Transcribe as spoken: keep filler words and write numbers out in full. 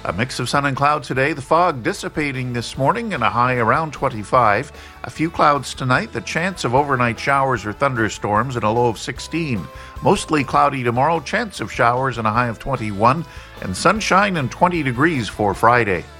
A mix of sun and cloud today, the fog dissipating this morning and a high around twenty-five. A few clouds tonight, the chance of overnight showers or thunderstorms and a low of sixteen. Mostly cloudy tomorrow, chance of showers and a high of twenty-one. And sunshine and twenty degrees for Friday.